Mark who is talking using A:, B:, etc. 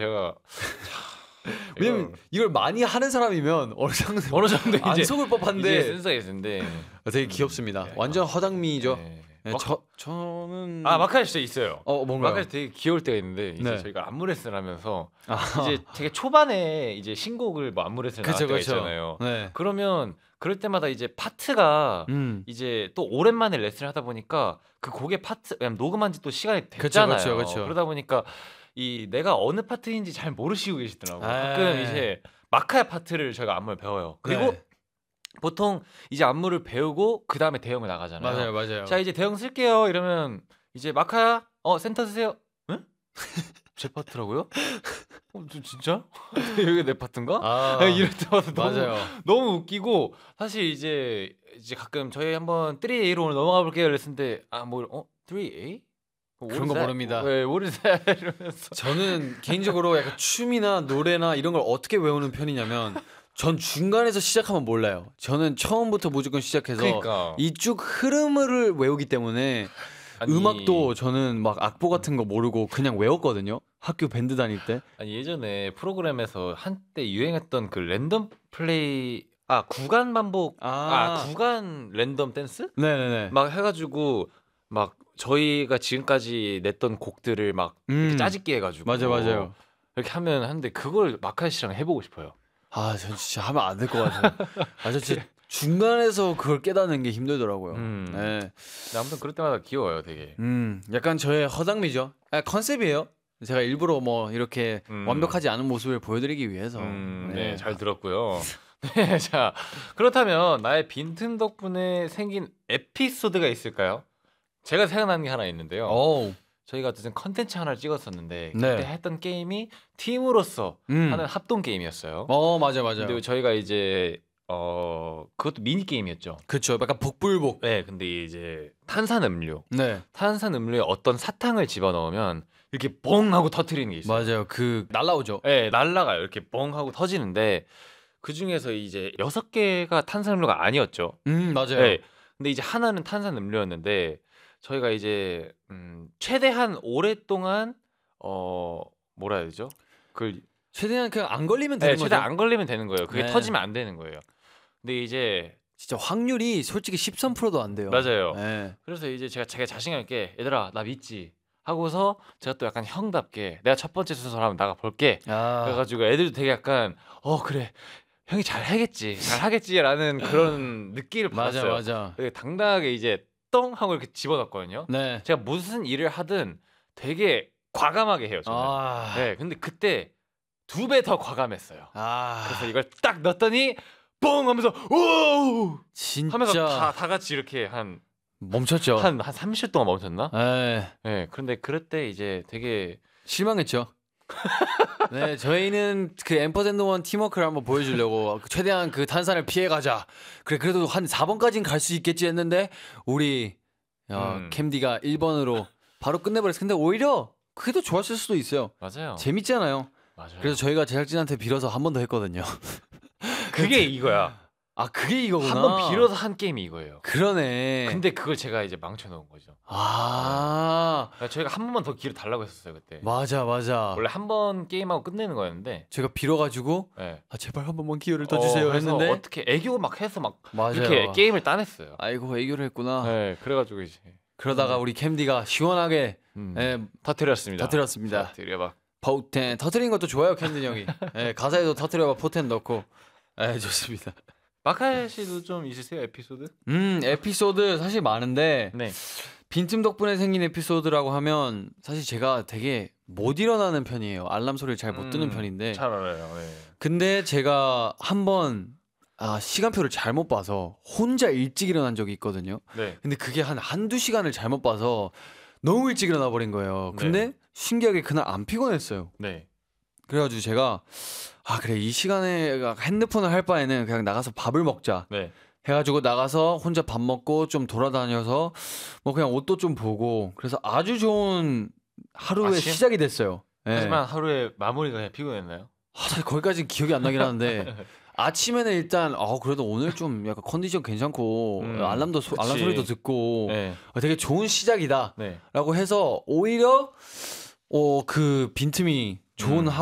A: 제가
B: 왜냐면 이걸 많이 하는 사람이면 어느 정도
A: 이제
B: 안 속을 법한데
A: 센서가 있는데
B: 되게 귀엽습니다. 완전 허당미죠.
A: 네.
B: 저는
A: 마카시 진짜 있어요.
B: 뭔가요?
A: 마카시 되게 귀여울 때가 있는데 이제
B: 네.
A: 저희가 안무 레슨을 하면서 이제 되게 초반에 이제 신곡을 뭐 안무 레슨 나갈 때가 있잖아요.
B: 네.
A: 그러면 그럴 때마다 이제 파트가 이제 또 오랜만에 레슨을 하다 보니까 그 곡의 파트 왜냐면 녹음한 지 또 시간이 됐잖아요.
B: 그쵸.
A: 그러다 보니까 이 내가 어느 파트인지 잘 모르시고 계시더라고요. 가끔 이제 마카야 파트를 저희가 안무를 배워요. 그리고
B: 네.
A: 보통 이제 안무를 배우고 그 다음에 대형을 나가잖아요.
B: 맞아요.
A: 자 이제 대형 쓸게요. 이러면 이제 마카야 센터 쓰세요. 응? 제 파트라고요? 진짜? 여기 내 파트인가? 이럴 때마다 너무 웃기고 사실 이제 가끔 저희 한번 3A로 오늘 넘어가 볼게요. 이랬는데 3A?
B: 그런 거 모릅니다.
A: 네, 모르세요. 이러면서
B: 저는 개인적으로 약간 춤이나 노래나 이런 걸 어떻게 외우는 편이냐면 전 중간에서 시작하면 몰라요. 저는 처음부터 무조건 시작해서
A: 그러니까.
B: 이쭉 흐름을 외우기 때문에 음악도 저는 막 악보 같은 거 모르고 그냥 외웠거든요. 학교 밴드 다닐 때.
A: 예전에 프로그램에서 한때 유행했던 그 랜덤 플레이 구간 반복 구간 랜덤 댄스?
B: 네네네.
A: 막 해가지고 막 저희가 지금까지 냈던 곡들을 막 이렇게 짜집기 해가지고
B: 맞아요.
A: 이렇게 하는데 그걸 마카이 씨랑 해보고 싶어요.
B: 전 진짜 하면 안 될 것 같아요. 저 진짜 중간에서 그걸 깨닫는 게 힘들더라고요. 네.
A: 아무튼 그럴 때마다 귀여워요, 되게.
B: 약간 저의 허당미죠. 컨셉이에요. 제가 일부러 뭐 이렇게 완벽하지 않은 모습을 보여드리기 위해서.
A: 네, 잘 들었고요. 네, 자 그렇다면 나의 빈틈 덕분에 생긴 에피소드가 있을까요? 제가 생각나는 게 하나 있는데요. 저희가 어쨌든 컨텐츠 하나를 찍었었는데 그때 했던 게임이 팀으로서 하는 합동 게임이었어요.
B: 맞아요.
A: 근데 저희가 이제 그것도 미니 게임이었죠.
B: 그렇죠. 약간 복불복.
A: 네, 근데 이제 탄산음료에 어떤 사탕을 집어넣으면 이렇게 뻥 하고 터트리는 게 있어요.
B: 맞아요. 그 날라오죠.
A: 네, 날라가요. 이렇게 뻥 하고 터지는데 그 중에서 이제 6개가 탄산음료가 아니었죠.
B: 맞아요.
A: 네, 근데 이제 하나는 탄산음료였는데 저희가 이제 최대한 오랫동안 뭐라 해야 되죠? 그
B: 최대한 그냥 안 걸리면 되는 거죠.
A: 최대한 안 걸리면 되는 거예요. 그게 터지면 안 되는 거예요. 근데 이제
B: 진짜 확률이 솔직히 13%도 안 돼요.
A: 맞아요.
B: 네.
A: 그래서 이제 제가 자신감 있게 얘들아 나 믿지 하고서 제가 또 약간 형답게 내가 첫 번째 순서로 한번 나가 볼게. 그래가지고 애들도 되게 약간 그래 형이 잘 하겠지라는 그런 느낌을 받았어요.
B: 맞아.
A: 되게 당당하게 이제 똥 하고 이렇게 집어넣었거든요.
B: 네.
A: 제가 무슨 일을 하든 되게 과감하게 해요. 저는. 네, 근데 그때 2배 더 과감했어요. 그래서 이걸 딱 넣었더니 뽕 하면서 오
B: 진짜
A: 하면서 다 같이 이렇게
B: 멈췄죠.
A: 한 30초 동안 멈췄나?
B: 네.
A: 그런데 그럴 때 이제 되게
B: 실망했죠. 네, 저희는 그 앰퍼센드1 팀워크를 한번 보여주려고 최대한 그 탄산을 피해가자. 그래도 한 4번까지는 갈 수 있겠지 했는데 우리 캠디가 1번으로 바로 끝내버렸어요. 근데 오히려 그게 더 좋았을 수도 있어요.
A: 맞아요.
B: 재밌잖아요.
A: 맞아요.
B: 그래서 저희가 제작진한테 빌어서 한 번 더 했거든요.
A: 그게 이거야.
B: 그게 이거구나.
A: 한 번 빌어서 한 게임이 이거예요.
B: 그러네.
A: 근데 그걸 제가 이제 망쳐놓은 거죠. 저희가 한 번만 더 기회 달라고 했었어요 그때.
B: 맞아.
A: 원래 한 번 게임하고 끝내는 거였는데
B: 제가 빌어가지고 제발 한 번만 기회를 더 주세요 했는데
A: 어떻게 애교 막 해서 막
B: 맞아요.
A: 이렇게 게임을 따냈어요.
B: 아이고 애교를 했구나.
A: 네, 그래가지고 이제
B: 그러다가 우리 캠디가 시원하게
A: 터뜨렸습니다.
B: 터뜨려봐. 포텐 터뜨린 것도 좋아요 캠디 형이. 가사에도 터뜨려봐 포텐 넣고. 좋습니다.
A: 마카야 씨도 좀 있으세요 에피소드?
B: 에피소드 사실 많은데
A: 네.
B: 빈틈 덕분에 생긴 에피소드라고 하면 사실 제가 되게 못 일어나는 편이에요. 알람 소리를 잘 못 듣는 편인데.
A: 잘 알아요. 네.
B: 근데 제가 한번 시간표를 잘못 봐서 혼자 일찍 일어난 적이 있거든요.
A: 네.
B: 근데 그게 한두 시간을 잘못 봐서 너무 일찍 일어나 버린 거예요. 근데 신기하게 그날 안 피곤했어요.
A: 네.
B: 그래가지고 제가 그래 이 시간에 핸드폰을 할 바에는 그냥 나가서 밥을 먹자.
A: 네.
B: 해가지고 나가서 혼자 밥 먹고 좀 돌아다녀서 뭐 그냥 옷도 좀 보고 그래서 아주 좋은 하루의 시작이 됐어요.
A: 하지만 하루의 마무리가 그냥 피곤했나요?
B: 사실 거기까지는 기억이 안 나긴 하는데 아침에는 일단 그래도 오늘 좀 약간 컨디션 괜찮고 알람 소리도 듣고 되게 좋은 시작이다 라고 해서 오히려 그 빈틈이 좋은